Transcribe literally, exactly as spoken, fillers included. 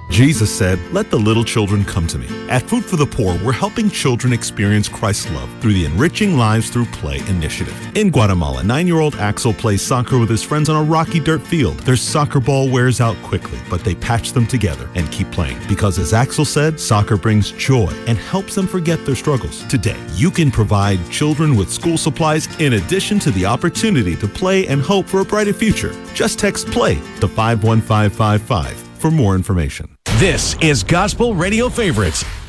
Jesus said, "Let the little children come to me." At Food for the Poor, we're helping children experience Christ's love through the Enriching Lives Through Play initiative. In Guatemala, nine-year-old Axel plays soccer with his friends on a rocky dirt field. Their soccer ball wears out quickly, but they patch them together and keep playing. Because as Axel said, soccer brings joy and helps them forget their struggles. Today, you can provide children with school supplies in addition to the opportunity to play and hope for a brighter future. Just text PLAY to five one five five five for more information. This is Gospel Radio Favorites